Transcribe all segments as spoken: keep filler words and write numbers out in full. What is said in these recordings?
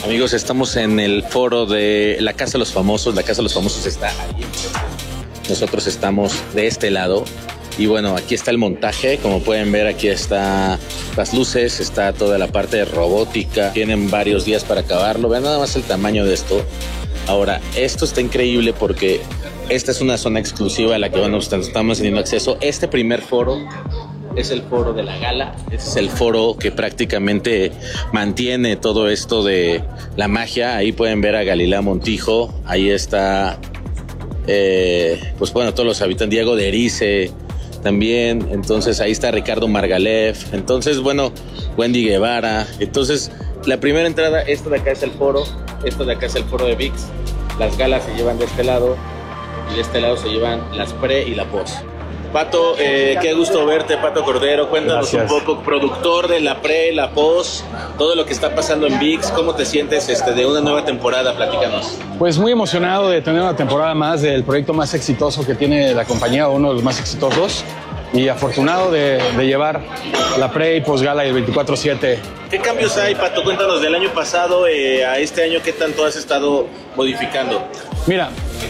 Amigos, estamos en el foro de la Casa de los Famosos. La Casa de los Famosos está ahí. Nosotros estamos de este lado. Y bueno, aquí está el montaje. Como pueden ver, aquí está las luces, está toda la parte de robótica. Tienen varios días para acabarlo. Vean nada más el tamaño de esto. Ahora, esto está increíble porque esta es una zona exclusiva a la que bueno, estamos teniendo acceso. Este primer foro es el foro de la gala. Este es el foro que prácticamente mantiene todo esto de la magia. Ahí pueden ver a Galilea Montijo. Ahí está, eh, pues bueno, todos los habitantes. Diego de Erice también. Entonces ahí está Ricardo Margalef. Entonces, bueno, Wendy Guevara. Entonces, la primera entrada, esto de acá es el foro. Esto de acá es el foro de V I X. Las galas se llevan de este lado. Y de este lado se llevan las pre y la post. Pato, eh, qué gusto verte, Pato Cordero. Cuéntanos Gracias. Un poco, productor de la pre, la post, todo lo que está pasando en V I X. ¿Cómo te sientes este, de una nueva temporada? Platícanos. Pues muy emocionado de tener una temporada más del proyecto más exitoso que tiene la compañía, uno de los más exitosos. Y afortunado de, de llevar la pre y postgala y el veinticuatro siete. ¿Qué cambios hay, Pato? Cuéntanos del año pasado eh, a este año, ¿qué tanto has estado modificando? Mira,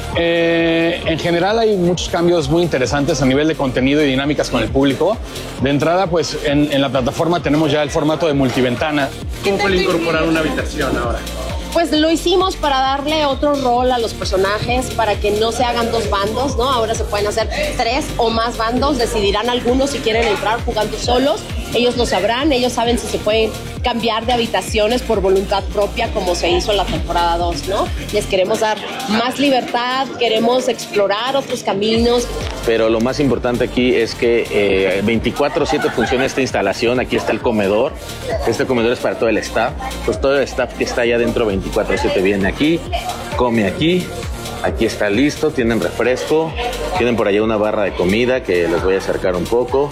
eh, en general hay muchos cambios muy interesantes a nivel de contenido y dinámicas con el público. De entrada, pues en, en la plataforma tenemos ya el formato de multiventana. ¿Cómo fue el incorporar una habitación ahora? Pues lo hicimos para darle otro rol a los personajes, para que no se hagan dos bandos, ¿no? Ahora se pueden hacer tres o más bandos, decidirán algunos si quieren entrar jugando solos, ellos lo sabrán, ellos saben si se pueden cambiar de habitaciones por voluntad propia como se hizo en la temporada dos, ¿no? Les queremos dar más libertad, queremos explorar otros caminos. Pero lo más importante aquí es que eh, veinticuatro siete funciona esta instalación. Aquí está el comedor. Este comedor es para todo el staff. Pues todo el staff que está allá adentro veinticuatro siete viene aquí, come aquí. Aquí está listo, tienen refresco. Tienen por allá una barra de comida que les voy a acercar un poco.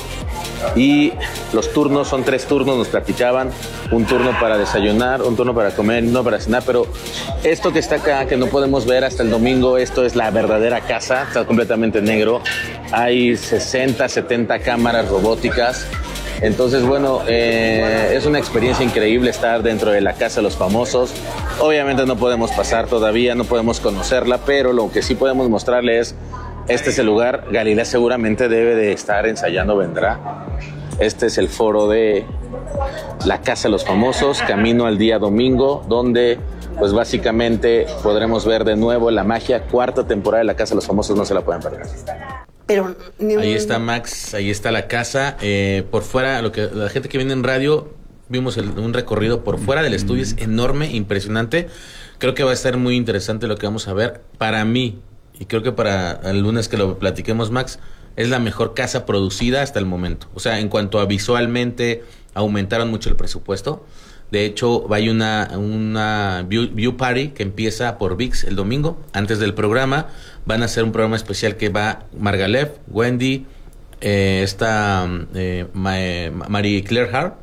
Y los turnos son tres turnos, nos platicaban. Un turno para desayunar, un turno para comer, uno para cenar. Pero esto que está acá, que no podemos ver hasta el domingo, esto es la verdadera casa. Está completamente negro. Hay sesenta, setenta cámaras robóticas. Entonces, bueno, eh, es una experiencia increíble estar dentro de la Casa de los Famosos. Obviamente no podemos pasar todavía, no podemos conocerla, pero lo que sí podemos mostrarle es, este es el lugar. Galilea seguramente debe de estar ensayando, vendrá. Este es el foro de la Casa de los Famosos, camino al día domingo, donde pues básicamente podremos ver de nuevo la magia. Cuarta temporada de la Casa de los Famosos, no se la pueden perder. Pero ni... Ahí está Max, ahí está la casa. Eh, por fuera, lo que la gente que viene en radio, vimos el, un recorrido por fuera del estudio, es enorme, impresionante. Creo que va a estar muy interesante lo que vamos a ver. Para mí, y creo que para el lunes que lo platiquemos, Max, es la mejor casa producida hasta el momento. O sea, en cuanto a visualmente, aumentaron mucho el presupuesto. De hecho, hay una, una view, view party que empieza por V I X el domingo, antes del programa. Van a hacer un programa especial que va Margalef, Wendy, eh, está eh, Ma, eh, Marie Claire Hart.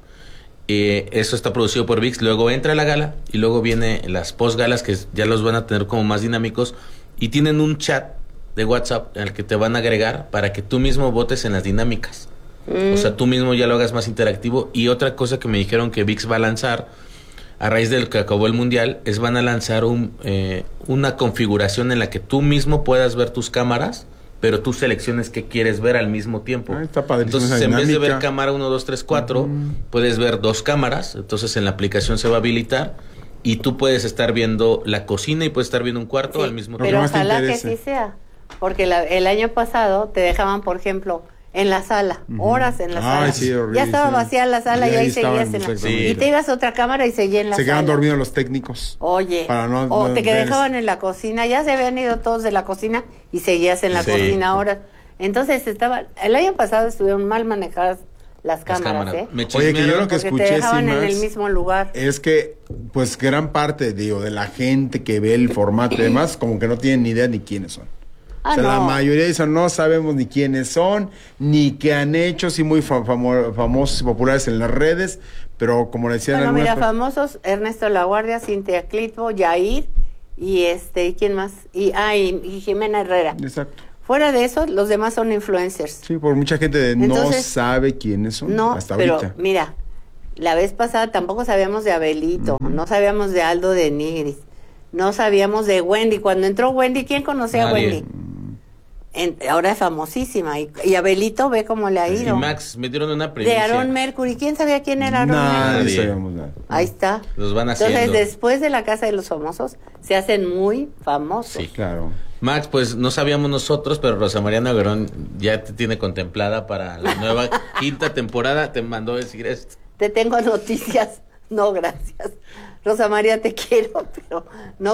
Eh, eso está producido por V I X. Luego entra la gala y luego viene las postgalas, que ya los van a tener como más dinámicos. Y tienen un chat de WhatsApp en el que te van a agregar para que tú mismo votes en las dinámicas. Mm. O sea, tú mismo ya lo hagas más interactivo. Y otra cosa que me dijeron que V I X va a lanzar a raíz de lo que acabó el mundial es van a lanzar un, eh, una configuración en la que tú mismo puedas ver tus cámaras, pero tú selecciones qué quieres ver al mismo tiempo. Ah, está padrísimo. Entonces, en vez de ver cámara uno, dos, tres, cuatro, uh-huh. puedes ver dos cámaras. Entonces, en la aplicación se va a habilitar y tú puedes estar viendo la cocina y puedes estar viendo un cuarto sí, al mismo pero tiempo. Pero ojalá que sí sea, porque la, el año pasado te dejaban, por ejemplo, en la sala, uh-huh. horas en la Ay, sala. Sí, horrible, ya estaba sí. vacía la sala y, y ahí, ahí seguías en la sí. Y te ibas a otra cámara y seguías en la se sala. Se quedaban dormidos los técnicos. Oye, para no, o no te ver. dejaban en la cocina, ya se habían ido todos de la cocina y seguías en la sí. cocina horas. Entonces estaba, el año pasado estuvieron mal manejadas las cámaras, las cámaras. ¿eh? Oye, que yo lo que escuché, te dejaban sí, en Max, el mismo lugar. Es que, pues, gran parte, digo, de la gente que ve el formato y demás, como que no tienen ni idea ni quiénes son. Ah, o sea, no. la mayoría dicen, no sabemos ni quiénes son, ni qué han hecho, sí muy fam famo famosos y populares en las redes, pero como le decían... Bueno, mira, personas... famosos, Ernesto Laguardia, Cintia Clitbo, Yair, y este, ¿y quién más? Y, ah, y, y Jimena Herrera. Exacto. Fuera de eso, los demás son influencers. Sí, por mucha gente de Entonces, no sabe quiénes son no, hasta pero, ahorita. Mira, La vez pasada tampoco sabíamos de Abelito, uh-huh. no sabíamos de Aldo de Nigris, no sabíamos de Wendy. Cuando entró Wendy, ¿quién conocía Nadie. a Wendy? En, ahora es famosísima. Y, y Abelito ve cómo le ha ido. Y Max, me dieron una primicia. De Aaron Mercury. ¿Quién sabía quién era Aaron Nadie. Mercury? Sabíamos nada. Ahí está. Los van haciendo. Entonces, después de la Casa de los Famosos, se hacen muy famosos. Sí, claro. Max, pues no sabíamos nosotros, pero Rosa María Noguerón ya te tiene contemplada para la nueva quinta temporada. Te mandó decir esto. Te tengo noticias. No, gracias. Rosa María, te quiero, pero no.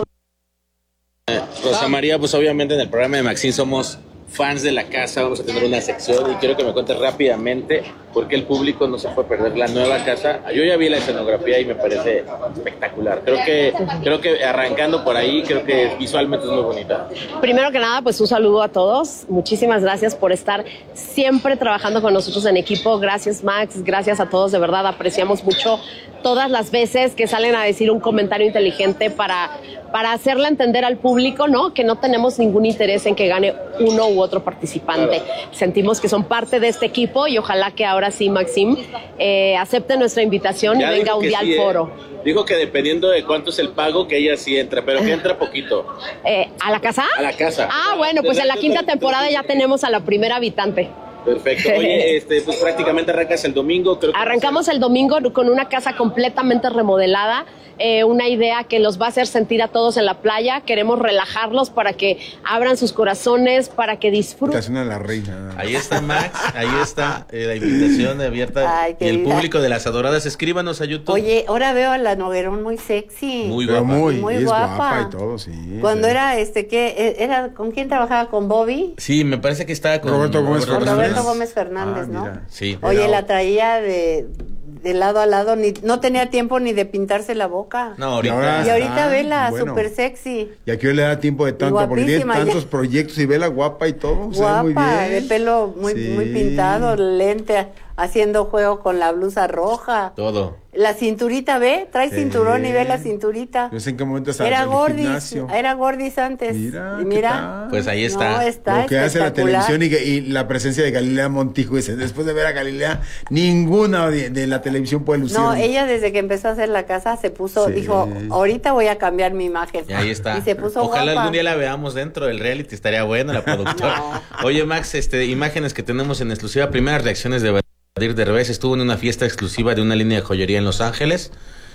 Eh, Rosa María, pues obviamente en el programa de Maxine somos fans de la casa, vamos a tener una sección y quiero que me cuentes rápidamente por qué el público no se puede perder la nueva casa. Yo ya vi la escenografía y me parece espectacular. Creo que creo que arrancando por ahí, creo que visualmente es muy bonita. Primero que nada, pues un saludo a todos. Muchísimas gracias por estar siempre trabajando con nosotros en equipo. Gracias, Max. Gracias a todos. De verdad, apreciamos mucho todas las veces que salen a decir un comentario inteligente para, para hacerle entender al público, ¿no? Que no tenemos ningún interés en que gane uno u otro participante. Claro. Sentimos que son parte de este equipo y ojalá que ahora sí, Maxim, eh, acepte nuestra invitación ya y venga un día sí, al foro. Eh. Dijo que dependiendo de cuánto es el pago, que ella sí entra, pero que entra poquito. Eh, ¿A la casa? A la casa. Ah, bueno, pues en la quinta temporada ya tenemos a la primera habitante. Perfecto. Oye, este, pues prácticamente arrancas el domingo. Creo que Arrancamos el domingo con una casa completamente remodelada, eh, una idea que los va a hacer sentir a todos en la playa. Queremos relajarlos para que abran sus corazones, para que disfruten. A la reina. Ahí está Max, ahí está eh, la invitación abierta. Ay, y el público de las adoradas, escríbanos a YouTube. Oye, ahora veo a la Noguerón muy sexy. Muy guapa. Muy, muy y es guapa. guapa y todo, sí. Cuando sí. era, este, ¿qué? Era, ¿con quién trabajaba? ¿Con Bobby? Sí, me parece que estaba con Roberto Gómez Con Fernández. Roberto Gómez Fernández, ah, ¿no? Mira. Sí. Oye, Era... la traía de, de lado a lado, ni, no tenía tiempo ni de pintarse la boca. No, ahorita. Y ahora, y ahorita ah, vela, bueno. súper sexy. Y aquí hoy le da tiempo de tanto, porque tiene tantos ya. proyectos y vela guapa y todo. Guapa, muy bien. de pelo muy, sí. muy pintado, lente, haciendo juego con la blusa roja. Todo. La cinturita, ve, trae eh, cinturón y ve la cinturita. No sé en qué momento estaba era en el gordis, gimnasio. Era gordis antes. Mira, y mira. Pues ahí está. No, está lo que hace la televisión y, y la presencia de Galilea Montijo. Dice, después de ver a Galilea, ninguna de, de la televisión puede lucir. No, ella desde que empezó a hacer la casa se puso, sí. dijo, ahorita voy a cambiar mi imagen. Y ahí está. Y se puso Ojalá guapa. algún día la veamos dentro del reality, estaría bueno la productora. No. Oye, Max, este, imágenes que tenemos en exclusiva, primeras reacciones de Badir Derbez. Estuvo en una fiesta exclusiva de una línea de joyería en Los Ángeles.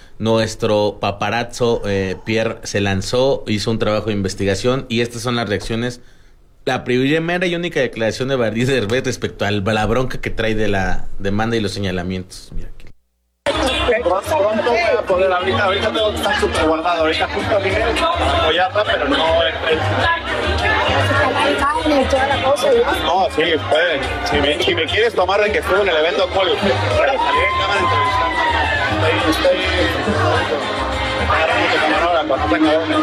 Nuestro paparazzo eh, Pierre se lanzó, hizo un trabajo de investigación y estas son las reacciones. La primera y única declaración de Badir Derbez respecto a la bronca que trae de la demanda y los señalamientos. Mira aquí. Pronto voy a poder abrir, ahorita tengo que estar súper guardado, ahorita justo vine a apoyarla, pero no es el... No, sí, pueden. Si me, si me quieres tomar de que estuve en el evento, Paul, para salir en cámara de entrevistar, estoy... estoy... agarrando tu camarógrafo, no tengo dónde.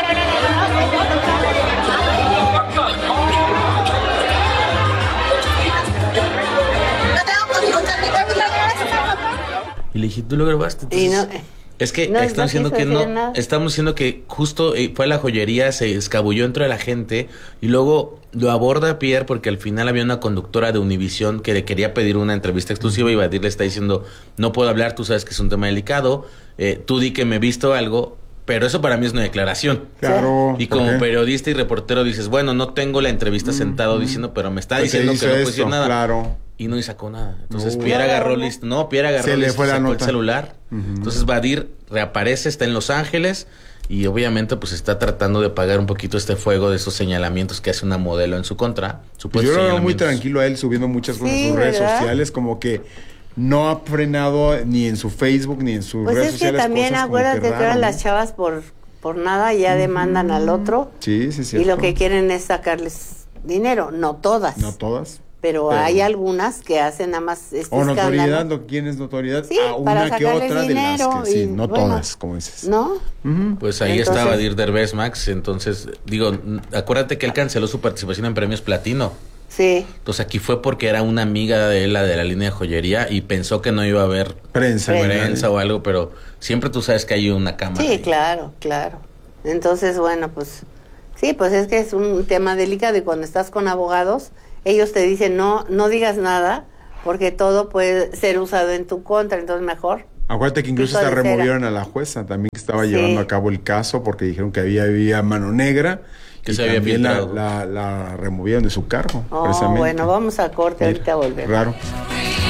Y le dije, ¿tú lo grabaste? Entonces, y no, es que no, estamos no diciendo que no, nada. estamos diciendo que justo eh, fue a la joyería, se escabulló entre la gente y luego lo aborda Pierre porque al final había una conductora de Univisión que le quería pedir una entrevista exclusiva y Badir le está diciendo, no puedo hablar, tú sabes que es un tema delicado, eh, tú di que me he visto algo. Pero eso para mí es una declaración. Claro. Y como periodista y reportero dices, bueno, no tengo la entrevista sentado mm, diciendo, pero me está pues diciendo que no puedo decir nada. Claro. Y no sacó nada. Entonces no, Pierre agarró no. listo. No, Pierre agarró Se le listo, fue la sacó nota. el celular. Uh-huh. Entonces Badir reaparece, está en Los Ángeles y obviamente pues está tratando de apagar un poquito este fuego de esos señalamientos que hace una modelo en su contra. Yo lo veo muy tranquilo a él subiendo muchas cosas sí, en sus redes ¿verdad? sociales, como que no ha frenado ni en su Facebook ni en sus pues redes es que sociales. También acuérdate que, que ahora las chavas por por nada ya demandan al otro. Sí, sí, sí. Y lo que quieren es sacarles dinero, no todas. No todas. Pero, pero hay algunas que hacen nada más este o notoriedad, escándalo. ¿no? ¿Quién es notoriedad? Sí, a para una que otra dinero de las que sí, y, no bueno, todas, como dices. ¿No? Uh-huh. Pues ahí Entonces, está Badir Derbez, Max. Entonces, digo, acuérdate que él canceló su participación en Premios Platino. Sí. Entonces aquí fue porque era una amiga de él, la de la línea de joyería, y pensó que no iba a haber prensa, prensa o algo, pero siempre tú sabes que hay una cámara. Sí, ahí. claro, claro. Entonces, bueno, pues sí, pues es que es un tema delicado y cuando estás con abogados, ellos te dicen no, no digas nada porque todo puede ser usado en tu contra, entonces mejor Acuérdate que incluso Pico hasta de cera. removieron a la jueza también que estaba Sí. llevando a cabo el caso porque dijeron que había, había mano negra. Que y se había también la, filtrado. la, la removieron de su cargo, Oh, precisamente. bueno, vamos a corte, Mira, ahorita volvemos. Claro.